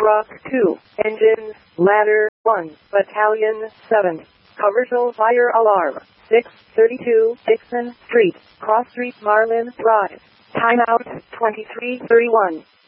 Truck 2, Engines, Ladder 1, Battalion 7. Commercial Fire Alarm, 632 Dixon Street, Cross Street, Marlin Drive. Timeout 23:31.